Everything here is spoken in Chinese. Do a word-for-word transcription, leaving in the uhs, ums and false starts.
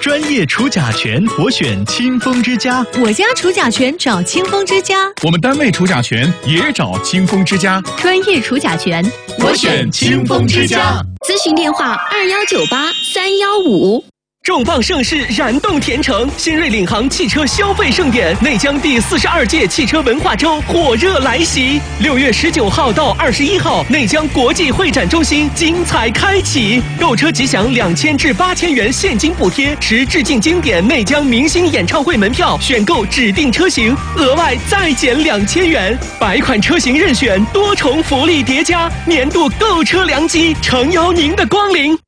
专业除甲醛，我选清风之家。 我家除甲醛找清风之家。 我们单位除甲醛也找清风之家。 专业除甲醛， 我选清风之家。 咨询电话：二幺九八三幺五。 重磅盛世，燃动甜城，新锐领航汽车消费盛典，内江第四十二届汽车文化周火热来袭。六月十九号到二十一号，内江国际会展中心精彩开启，购车即享两千至八千元现金补贴，持致敬经典内江明星演唱会门票选购指定车型，额外再减两千元。百款车型任选，多重福利叠加，年度购车良机，诚邀您的光临。